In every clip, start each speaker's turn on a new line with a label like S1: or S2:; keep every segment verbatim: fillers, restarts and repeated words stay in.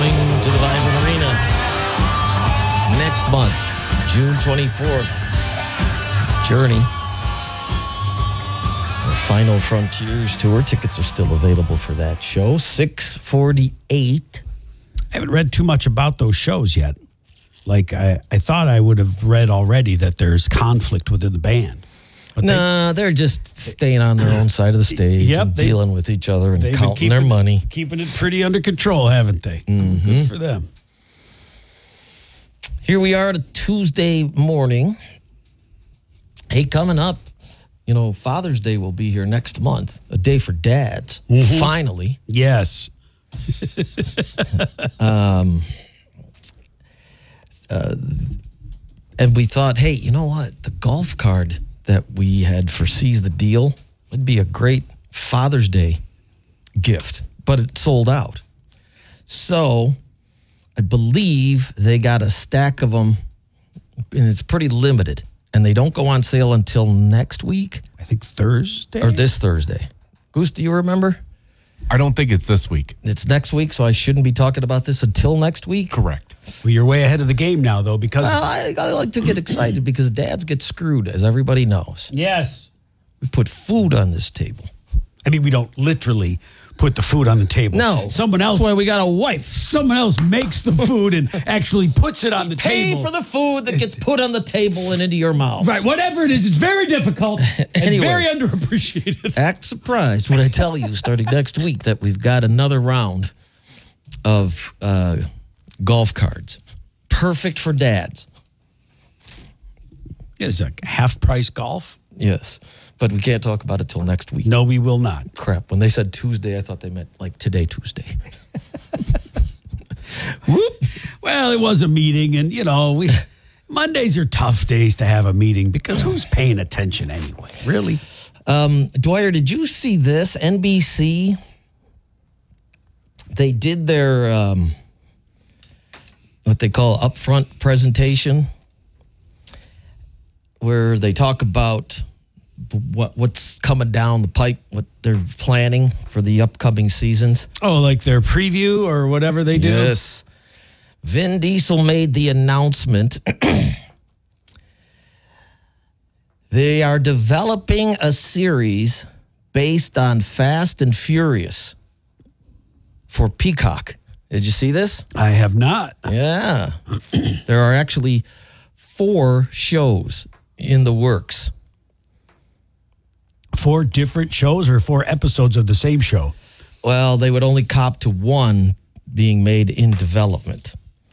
S1: coming to the Vibrant Arena next month, June twenty-fourth. It's Journey. The Final Frontiers Tour. Tickets are still available for that show. six forty-eight.
S2: I haven't read too much about those shows yet. Like, I, I thought I would have read already that there's conflict within the band. But
S1: nah, they, they're just staying on their own side of the stage
S2: Yep,
S1: and
S2: they,
S1: dealing with each other and counting
S2: keeping,
S1: their money.
S2: Keeping it pretty under control, haven't they?
S1: Mm-hmm.
S2: Good for them.
S1: Here we are, Tuesday morning. Hey, coming up, you know, Father's Day will be here next month. A day for dads, mm-hmm. finally.
S2: Yes.
S1: um, uh, and we thought, hey, you know what? The golf card that we had for Seize the Deal would be a great Father's Day gift, but it sold out. So I believe they got a stack of them, and it's pretty limited, and they don't go on sale until next week.
S2: I think Thursday?
S1: Or this Thursday. Goose, do you remember?
S3: I don't think it's this week.
S1: It's next week, so I shouldn't be talking about this until next week?
S3: Correct.
S2: Well, you're way ahead of the game now, though, because...
S1: Well, I, I like to get excited because dads get screwed, as everybody knows.
S2: Yes.
S1: We put food on this table.
S2: I mean, we don't literally put the food on the table.
S1: No.
S2: Someone else...
S1: That's why we got a wife.
S2: Someone else makes the food and actually puts it on the
S1: Pay
S2: table.
S1: for the food that gets put on the table and into your mouth.
S2: Right, whatever it is, it's very difficult
S1: Anyway.
S2: and very underappreciated.
S1: Act surprised when I tell you, starting next week, that we've got another round of uh, golf cards. Perfect for dads.
S2: It's a half-price golf.
S1: Yes, but we can't talk about it till next week.
S2: No, we will not.
S1: Crap, when they said Tuesday, I thought they meant like today, Tuesday. Whoop.
S2: Well, it was a meeting, and, you know, we Mondays are tough days to have a meeting because who's paying attention anyway? Really?
S1: Um, Dwyer, did you see this? N B C, they did their, um, what they call upfront presentation, where they talk about what what's coming down the pipe, what they're planning for the upcoming seasons.
S2: Oh, like their preview or whatever they do?
S1: Yes. Vin Diesel made the announcement. They are developing a series based on Fast and Furious for Peacock. Did you see this?
S2: I have not.
S1: Yeah. There are actually four shows in the works.
S2: Four different shows or four episodes of the same show?
S1: Well, they would only cop to one being made in development.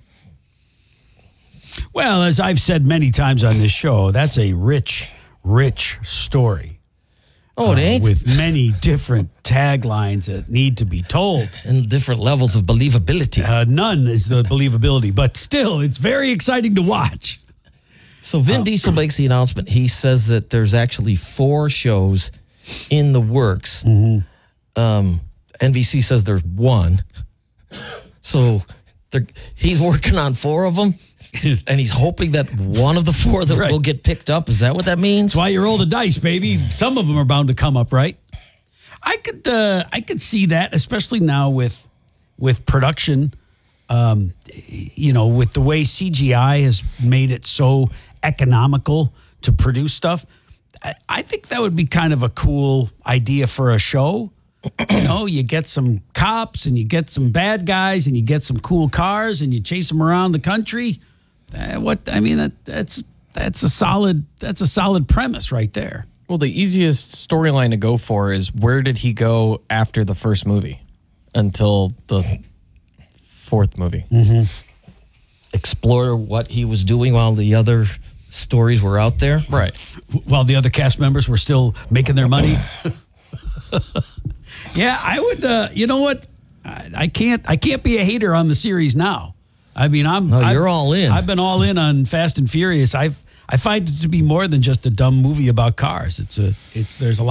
S2: Well, as I've said many times on this show, that's a rich, rich story.
S1: Oh, it ain't?
S2: Uh, with many different taglines that need to be told.
S1: And different levels of believability.
S2: Uh, none is the believability, but still, it's very exciting to watch.
S1: So Vin oh. Diesel makes the announcement. He says that there's actually four shows in the works. Mm-hmm. Um, N B C says there's one. So he's working on four of them, and he's hoping that one of the four that right. will get picked up. Is that what that means?
S2: That's why you roll the dice, baby. Some of them are bound to come up, right? I could, uh, I could see that, especially now with with production. Um, you know, with the way C G I has made it so economical to produce stuff, I, I think that would be kind of a cool idea for a show. You know, you get some cops and you get some bad guys and you get some cool cars and you chase them around the country. Uh, what I mean, that that's that's a solid that's a solid premise right there.
S4: Well, the easiest storyline to go for is where did he go after the first movie until the fourth movie?
S1: Mm-hmm. Explore what he was doing while the other stories were out there.
S4: Right.
S2: While the other cast members were still making their money. Yeah, I would. Uh, you know what? I, I can't. I can't be a hater on the series now. I mean, I'm.
S1: No,
S2: I've,
S1: you're all in.
S2: I've been all in on Fast and Furious. I've. I find it to be more than just a dumb movie about cars. It's a. It's there's a lot.